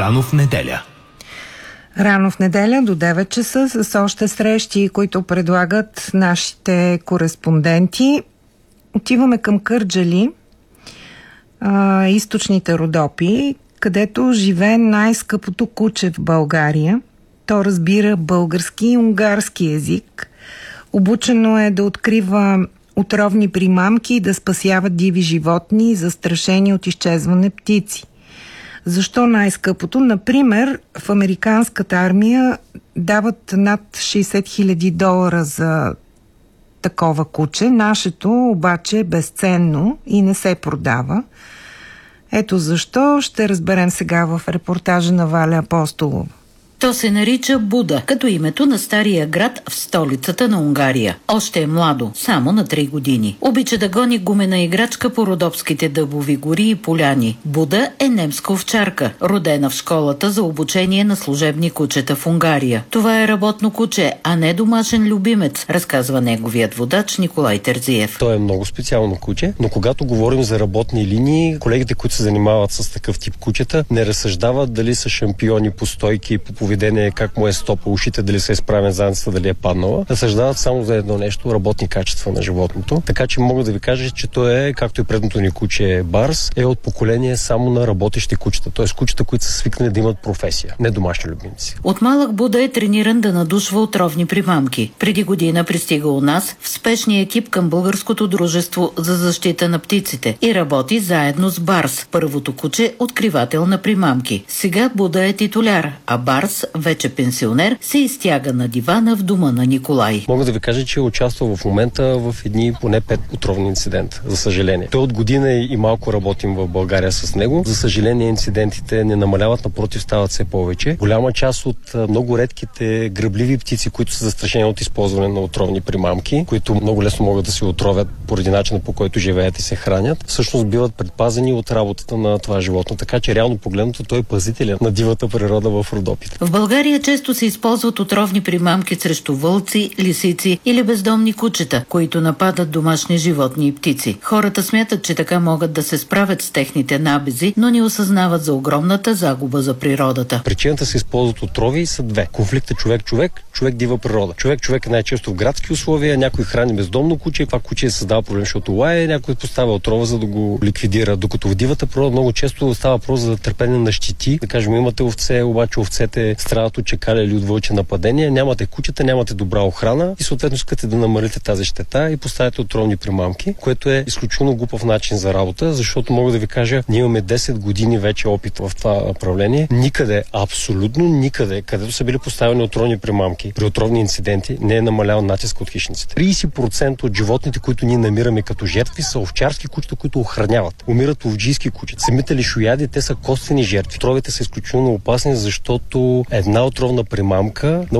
Рано в неделя. Рано в неделя до 9 часа с още срещи, които предлагат нашите кореспонденти. Отиваме към Кърджали, източните Родопи, където живее най-скъпото куче в България. То разбира български и унгарски език. Обучено е да открива отровни примамки и да спасява диви животни, застрашени от изчезване птици. Защо най-скъпото? Например, в американската армия дават над $60,000 за такова куче. Нашето обаче е безценно и не се продава. Ето защо ще разберем сега в репортажа на Валя Апостолова. То се нарича Буда, като името на стария град в столицата на Унгария. Още е младо, само на 3 години. Обича да гони гумена играчка по родопските дъбови гори и поляни. Буда е немска овчарка, родена в школата за обучение на служебни кучета в Унгария. Това е работно куче, а не домашен любимец, разказва неговият водач Николай Терзиев. То е много специално куче, но когато говорим за работни линии, колегите, които се занимават с такъв тип кучета, не разсъждават дали са шампиони по стойки и по поведение, как му е стопа ушите, дали се е справен задницата, дали е паднала. Разсъждават само за едно нещо, работни качества на животното. Така че мога да ви кажа, че то е, както и предното ни куче Барс, е от поколение само на работещи кучета. Т.е. кучета, които са свикнали да имат професия, не домашни любимци. От малък Буда е трениран да надушва отровни примамки. Преди година пристига у нас в спешния екип към Българското дружество за защита на птиците и работи заедно с Барс, първото куче откривател на примамки. Сега Буда е титуляр, а Барс, вече пенсионер, се изтяга на дивана в дома на Николай. Мога да ви кажа, че участва в момента в едни поне 5 отровни инцидента, за съжаление. Той от година и малко работим в България с него. За съжаление инцидентите не намаляват, напротив стават все повече. Голяма част от много редките грабливи птици, които са застрашени от използване на отровни примамки, които много лесно могат да се отровят поради начина, по който живеят и се хранят, всъщност биват предпазени от работата на това животно. Така че реално погледнато той е пазителя на дивата природа в Родопите. В България често се използват отровни примамки срещу вълци, лисици или бездомни кучета, които нападат домашни животни и птици. Хората смятат, че така могат да се справят с техните набези, но не осъзнават за огромната загуба за природата. Причината се използват отрови са две. Конфликта човек-човек, човек-дива природа. Човек-човек е най-често в градски условия, някой храни бездомно куче, това куче създава проблем, защото лае, някой поставя отрова, за да го ликвидира. Докато в дивата природа много често става въпрос за търпене на щети. Да кажем, имате овце, обаче овцете страдат от чакаля или от вълчи нападения, нямате кучета, нямате добра охрана и съответно искате да намалите тази щета и поставяте отровни примамки, което е изключително глупав начин за работа, защото мога да ви кажа, ние имаме 10 години вече опит в това направление. Никъде, абсолютно никъде, където са били поставени отровни примамки при отровни инциденти, не е намалял натиск от хищниците. 30% от животните, които ние намираме като жертви, са овчарски кучета, които охраняват. Умират овджийски кучета. Самите лишояди, те са костени жертви. Отровите са изключително опасни, защото една отровна примамка